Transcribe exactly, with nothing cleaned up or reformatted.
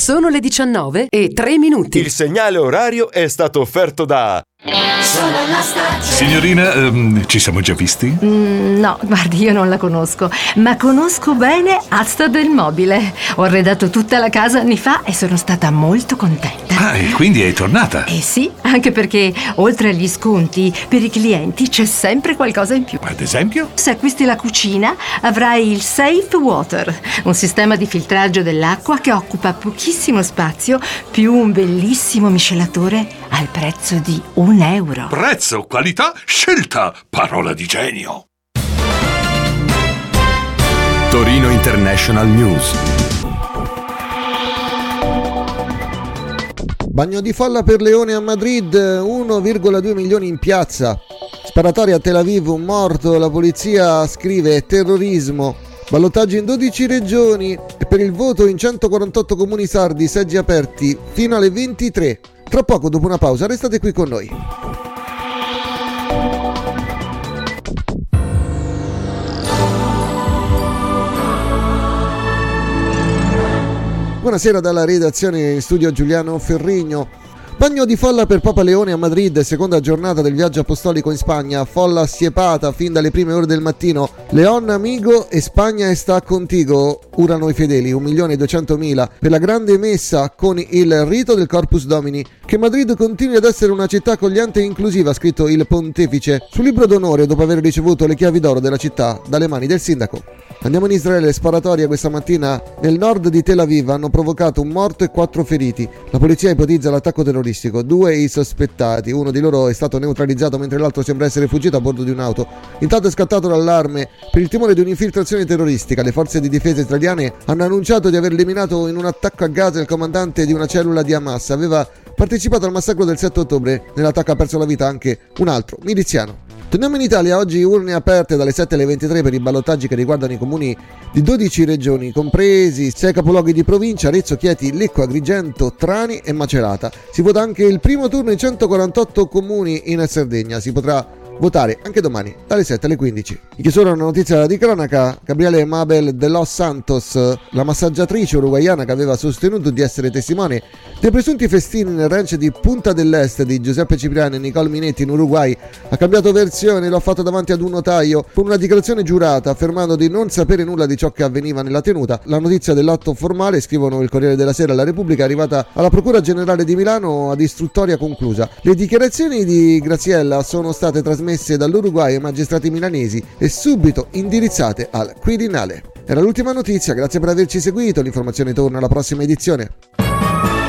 Sono le diciannove e tre minuti. Il segnale orario è stato offerto da... Sono la stazione. Signorina, ehm, ci siamo già visti? Mm, no, guardi, io non la conosco, ma conosco bene Asta del Mobile. Ho arredato tutta la casa anni fa e sono stata molto contenta. Ah, e quindi è tornata? Eh sì, anche perché oltre agli sconti, per i clienti c'è sempre qualcosa in più. Ad esempio? Se acquisti la cucina, avrai il Safe Water, un sistema di filtraggio dell'acqua che occupa pochissimo spazio, più un bellissimo miscelatore al prezzo di un euro. Prezzo, qualità, scelta, parola di genio. Torino International News. Bagno di folla per Leone a Madrid, uno virgola due milioni in piazza. Sparatoria a Tel Aviv, un morto, la polizia scrive terrorismo. Ballottaggi in dodici regioni e per il voto in centoquarantotto comuni sardi, seggi aperti fino alle ventitré. Tra poco, dopo una pausa, restate qui con noi. Buonasera dalla redazione, in studio Giuliano Ferrigno. Bagno di folla per Papa Leone a Madrid, seconda giornata del viaggio apostolico in Spagna, folla assiepata fin dalle prime ore del mattino. Leon amigo e Spagna sta contigo, urano i fedeli, un milione duecentomila per la grande messa con il rito del Corpus Domini. Che Madrid continui ad essere una città accogliente e inclusiva, ha scritto il pontefice sul libro d'onore dopo aver ricevuto le chiavi d'oro della città dalle mani del sindaco. Andiamo in Israele, sparatoria questa mattina nel nord di Tel Aviv, hanno provocato un morto e quattro feriti. La polizia ipotizza l'attacco terroristico, due i sospettati, uno di loro è stato neutralizzato mentre l'altro sembra essere fuggito a bordo di un'auto. Intanto è scattato l'allarme per il timore di un'infiltrazione terroristica. Le forze di difesa israeliane hanno annunciato di aver eliminato in un attacco a Gaza il comandante di una cellula di Hamas. Aveva partecipato al massacro del sette ottobre, nell'attacco ha perso la vita anche un altro miliziano. Torniamo in Italia, oggi urne aperte dalle sette alle ventitré per i ballottaggi che riguardano i comuni di dodici regioni, compresi sei capoluoghi di provincia, Arezzo, Chieti, Lecco, Agrigento, Trani e Macerata. Si vota anche il primo turno in centoquarantotto comuni in Sardegna, si potrà votare anche domani dalle sette alle quindici. In chiusura una notizia di cronaca: Gabriele Mabel de Los Santos, la massaggiatrice uruguaiana che aveva sostenuto di essere testimone dei presunti festini nel ranch di Punta dell'Est di Giuseppe Cipriani e Nicole Minetti in Uruguay, ha cambiato versione, l'ha fatto davanti ad un notaio con una dichiarazione giurata affermando di non sapere nulla di ciò che avveniva nella tenuta. La notizia dell'atto formale, scrivono il Corriere della Sera e la Repubblica, è arrivata alla Procura Generale di Milano ad istruttoria conclusa. Le dichiarazioni di Graziella sono state trasmesse messe dall'Uruguay ai magistrati milanesi e subito indirizzate al Quirinale. Era l'ultima notizia, grazie per averci seguito, l'informazione torna alla prossima edizione.